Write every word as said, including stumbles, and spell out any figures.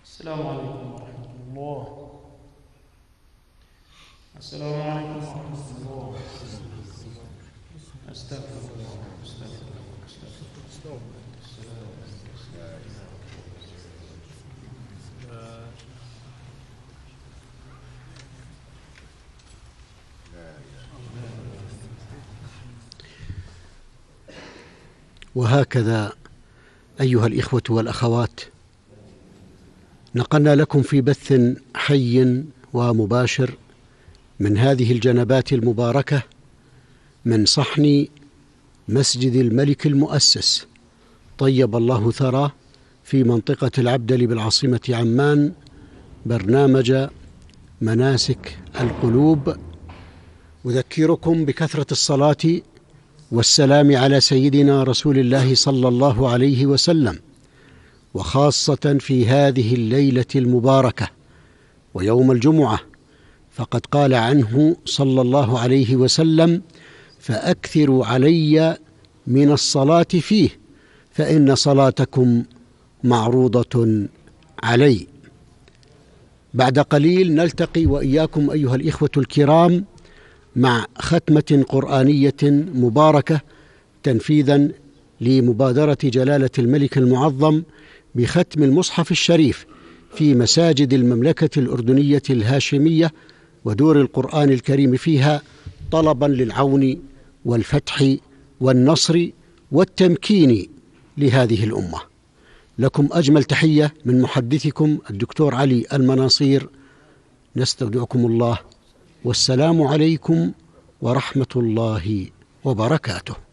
السلام عليكم ورحمة الله. السلام عليكم ورحمة الله. أستغفر الله أستغفر الله أستغفر الله. وهكذا أيها الإخوة والأخوات، نقلنا لكم في بث حي ومباشر من هذه الجنبات المباركة من صحن مسجد الملك المؤسس طيب الله ثراه في منطقة العبدلي بالعاصمة عمان، برنامج مناسك القلوب. أذكركم بكثرة الصلاة والسلام على سيدنا رسول الله صلى الله عليه وسلم، وخاصة في هذه الليلة المباركة ويوم الجمعة، فقد قال عنه صلى الله عليه وسلم: فأكثروا علي من الصلاة فيه فإن صلاتكم معروضة علي. بعد قليل نلتقي وإياكم أيها الإخوة الكرام مع ختمة قرآنية مباركة تنفيذا لمبادرة جلالة الملك المعظم بختم المصحف الشريف في مساجد المملكة الأردنية الهاشمية ودور القرآن الكريم فيها، طلبا للعون والفتح والنصر والتمكين لهذه الأمة. لكم أجمل تحية من محدثكم الدكتور علي المناصير. نستودعكم الله، والسلام عليكم ورحمة الله وبركاته.